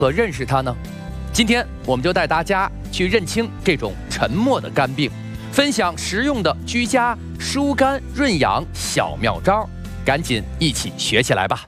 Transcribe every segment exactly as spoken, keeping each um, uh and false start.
和认识它呢？今天我们就带大家去认清这种沉默的肝病，分享实用的居家疏肝润养小妙招，赶紧一起学起来吧！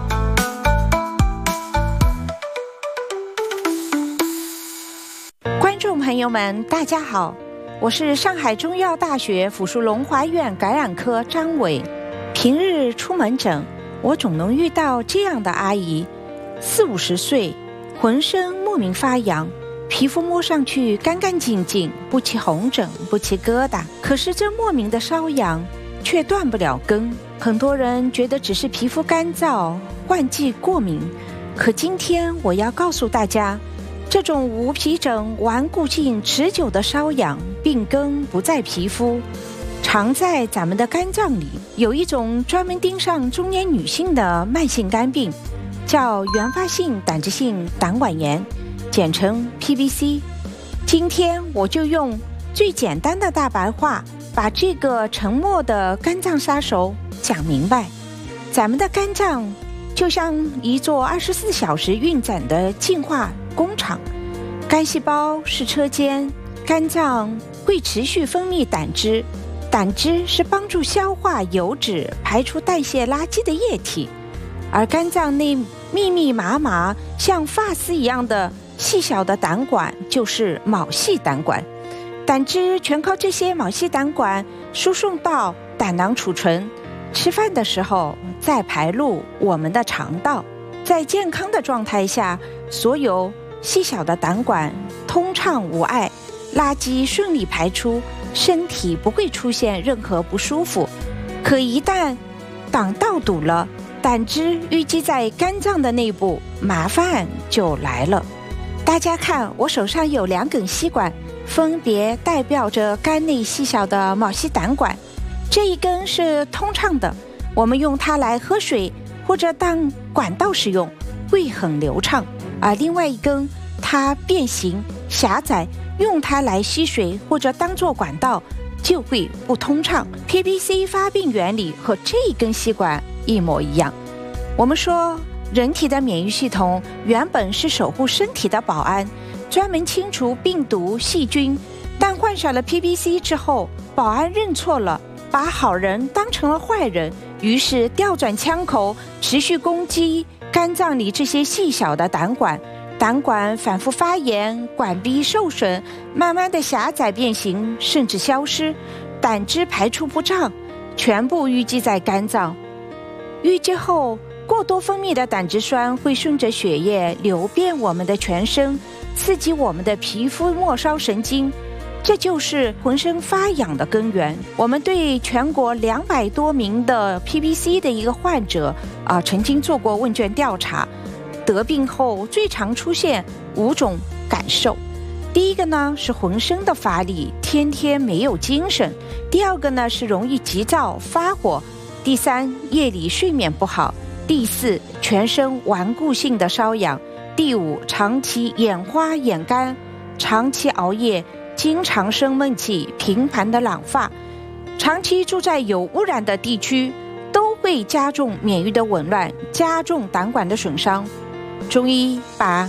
观众朋友们，大家好，我是上海中医药大学附属龙华院感染科张伟。平日出门诊，我总能遇到这样的阿姨，四五十岁，浑身莫名发痒，皮肤摸上去干干净净，不起红疹，不起疙瘩，可是这莫名的瘙痒却断不了根。很多人觉得只是皮肤干燥、换季过敏，可今天我要告诉大家，这种无皮疹顽固性持久的瘙痒，病根不在皮肤，常在咱们的肝脏里。有一种专门盯上中年女性的慢性肝病，叫原发性胆汁性胆管炎，简称 P B C。 今天我就用最简单的大白话，把这个沉默的肝脏杀手讲明白。咱们的肝脏就像一座二十四小时运转的净化工厂，肝细胞是车间，肝脏会持续分泌胆汁，胆汁是帮助消化油脂、排出代谢垃圾的液体，而肝脏内密密麻麻像发丝一样的细小的胆管就是毛细胆管，胆汁全靠这些毛细胆管输送到胆囊储存，吃饭的时候再排入我们的肠道。在健康的状态下，所有细小的胆管通畅无碍，垃圾顺利排出，身体不会出现任何不舒服。可一旦胆道堵了，胆汁淤积在肝脏的内部，麻烦就来了。大家看，我手上有两根吸管，分别代表着肝内细小的毛细胆管。这一根是通畅的，我们用它来喝水或者当管道使用，会很流畅；而另外一根它变形狭窄，用它来吸水或者当作管道就会不通畅。 P B C 发病原理和这一根吸管一模一样。我们说人体的免疫系统原本是守护身体的保安，专门清除病毒细菌，但患上了 P B C 之后，保安认错了，把好人当成了坏人，于是调转枪口，持续攻击肝脏里这些细小的胆管。胆管反复发炎，管壁受损，慢慢的狭窄变形，甚至消失，胆汁排出不畅，全部淤积在肝脏。淤积后，过多分泌的胆汁酸会顺着血液流遍我们的全身，刺激我们的皮肤末梢神经，这就是浑身发痒的根源。我们对全国两百多名的 P B C 的一个患者啊、呃，曾经做过问卷调查，得病后最常出现五种感受。第一个呢是浑身的乏力，天天没有精神；第二个呢是容易急躁发火；第三，夜里睡眠不好；第四，全身顽固性的瘙痒；第五，长期眼花眼干，长期熬夜，经常生闷气，频繁的染发，长期住在有污染的地区，都会加重免疫的紊乱，加重胆管的损伤。中医把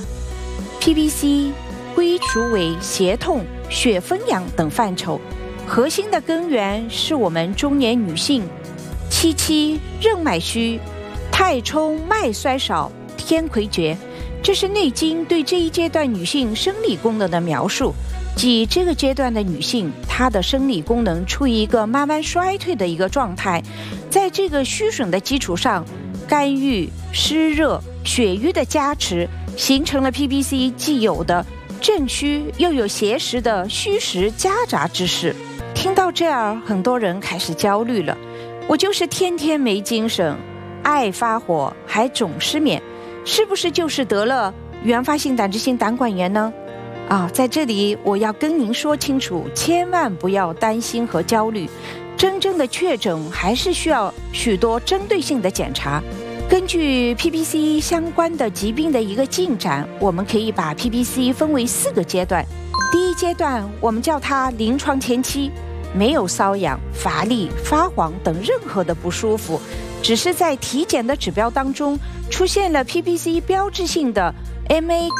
P B C 归属为胁痛、血分痒等范畴，核心的根源是我们中年女性七七任脉虚、太冲脉衰少、天魁厥。这是《内经》对这一阶段女性生理功能的描述，即这个阶段的女性，她的生理功能处于一个慢慢衰退的一个状态。在这个虚损的基础上，肝郁、湿热、血瘀的加持，形成了 P B C 既有的正虚又有邪实的虚实夹杂之势。听到这儿，很多人开始焦虑了，我就是天天没精神，爱发火，还总失眠，是不是就是得了原发性胆汁性胆管炎呢？啊，在这里我要跟您说清楚，千万不要担心和焦虑，真正的确诊还是需要许多针对性的检查。根据 P B C 相关的疾病的一个进展，我们可以把 P B C 分为四个阶段。第一阶段我们叫它临床前期，没有瘙痒、乏力、发黄等任何的不舒服，只是在体检的指标当中出现了 P B C 标志性的 M A